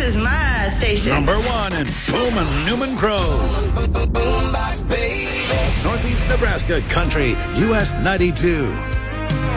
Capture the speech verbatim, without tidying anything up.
is my station. Number one in Boomin' Newman Grove. Northeast Nebraska Country, U S ninety-two.